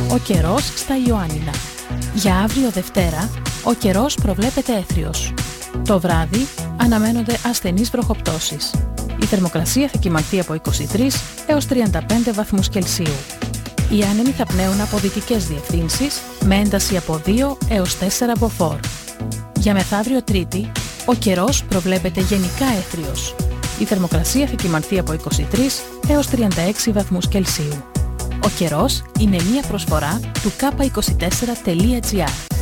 Ο καιρός στα Ιωάννινα. Για αύριο Δευτέρα, ο καιρός προβλέπεται έθριος. Το βράδυ αναμένονται ασθενείς βροχοπτώσεις. Η θερμοκρασία θα κυμανθεί από 23 έως 35 βαθμούς Κελσίου. Οι άνεμοι θα πνέουν από δυτικές διευθύνσεις με ένταση από 2 έως 4 μποφόρ. Για μεθαύριο Τρίτη, ο καιρός προβλέπεται γενικά έθριος. Η θερμοκρασία θα κυμανθεί από 23 έως 36 βαθμούς Κελσίου. Ο καιρός είναι μία προσφορά του k24.gr.